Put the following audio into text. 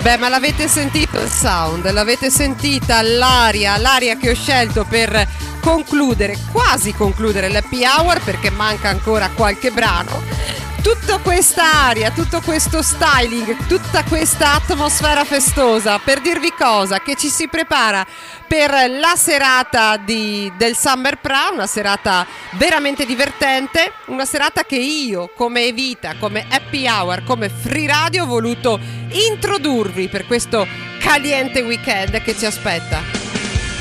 Beh, ma l'avete sentito il sound? L'avete sentita l'aria che ho scelto per quasi concludere l'happy hour, perché manca ancora qualche brano. Tutta questa aria, tutto questo styling, tutta questa atmosfera festosa, per dirvi cosa? Che ci si prepara per la serata del Summer Pra, una serata veramente divertente, una serata che io, come Evita, come happy hour, come Free Radio, ho voluto introdurvi per questo caliente weekend che ci aspetta.